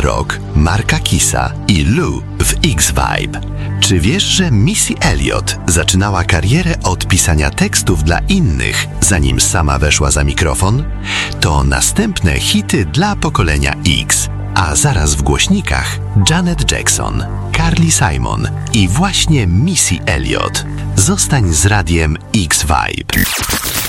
Rock, Marka Kissa i Lou w X-Vibe. Czy wiesz, że Missy Elliott zaczynała karierę od pisania tekstów dla innych, zanim sama weszła za mikrofon? To następne hity dla pokolenia X. A zaraz w głośnikach Janet Jackson, Carly Simon i właśnie Missy Elliott. Zostań z radiem X-Vibe.